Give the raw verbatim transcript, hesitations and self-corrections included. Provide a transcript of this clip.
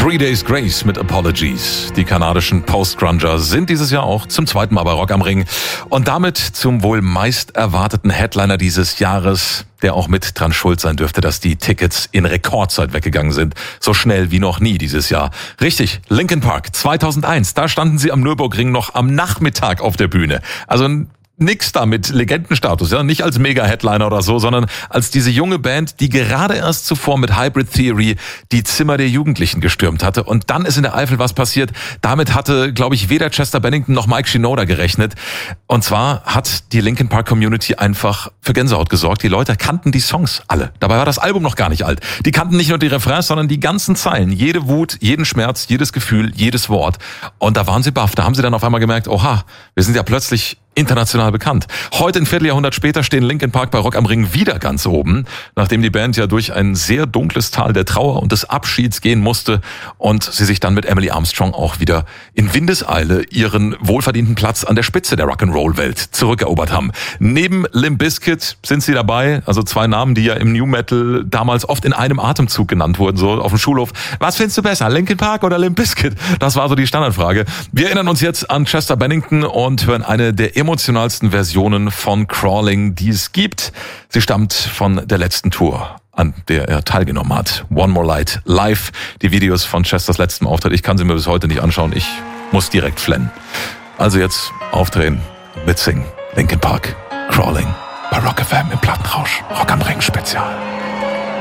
Three Days Grace mit Apologies. Die kanadischen Post-Grunger sind dieses Jahr auch zum zweiten Mal bei Rock am Ring. Und damit zum wohl meist erwarteten Headliner dieses Jahres, der auch mit dran schuld sein dürfte, dass die Tickets in Rekordzeit weggegangen sind. So schnell wie noch nie dieses Jahr. Richtig, Linkin Park zweitausendeins. Da standen sie am Nürburgring noch am Nachmittag auf der Bühne. Also nix da mit Legendenstatus, ja, nicht als Mega-Headliner oder so, sondern als diese junge Band, die gerade erst zuvor mit Hybrid Theory die Zimmer der Jugendlichen gestürmt hatte. Und dann ist in der Eifel was passiert. Damit hatte, glaube ich, weder Chester Bennington noch Mike Shinoda gerechnet. Und zwar hat die Linkin Park Community einfach für Gänsehaut gesorgt. Die Leute kannten die Songs alle. Dabei war das Album noch gar nicht alt. Die kannten nicht nur die Refrains, sondern die ganzen Zeilen. Jede Wut, jeden Schmerz, jedes Gefühl, jedes Wort. Und da waren sie baff. Da haben sie dann auf einmal gemerkt, oha, wir sind ja plötzlich international bekannt. Heute, ein Vierteljahrhundert später, stehen Linkin Park bei Rock am Ring wieder ganz oben, nachdem die Band ja durch ein sehr dunkles Tal der Trauer und des Abschieds gehen musste und sie sich dann mit Emily Armstrong auch wieder in Windeseile ihren wohlverdienten Platz an der Spitze der Rock'n'Roll-Welt zurückerobert haben. Neben Limp Bizkit sind sie dabei, also zwei Namen, die ja im New Metal damals oft in einem Atemzug genannt wurden, so auf dem Schulhof. Was findest du besser, Linkin Park oder Limp Bizkit? Das war so die Standardfrage. Wir erinnern uns jetzt an Chester Bennington und hören eine der emotionalsten Versionen von Crawling, die es gibt. Sie stammt von der letzten Tour, an der er teilgenommen hat. One More Light live. Die Videos von Chesters letztem Auftritt. Ich kann sie mir bis heute nicht anschauen. Ich muss direkt flennen. Also jetzt aufdrehen, mitsingen. Linkin Park, Crawling bei Rock F M im Plattenrausch. Rock am Ring Spezial.